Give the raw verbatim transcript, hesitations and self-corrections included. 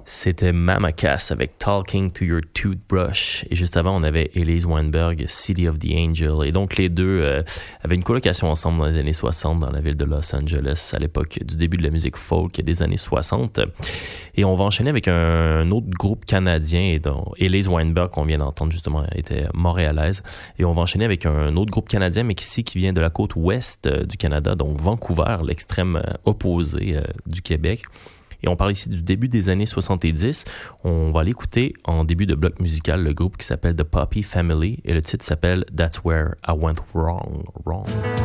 C'était Mama Cass avec Talking to Your Toothbrush. Et juste avant, on avait Elise Weinberg, City of the Angel. Et donc, les deux euh, avaient une colocation ensemble dans les années soixante dans la ville de Los Angeles, à l'époque du début de la musique folk des années soixante. Et on va enchaîner avec un, un autre groupe canadien. Et dont Elise Weinberg, qu'on vient d'entendre justement, était montréalaise. Et on va enchaîner avec un autre groupe canadien, mais ici qui vient de la côte ouest euh, du Canada, donc Vancouver, l'extrême euh, opposé euh, du Québec. Et on parle ici du début des années soixante-dix. On va aller écouter en début de bloc musical le groupe qui s'appelle The Poppy Family et le titre s'appelle That's Where I Went Wrong. Wrong.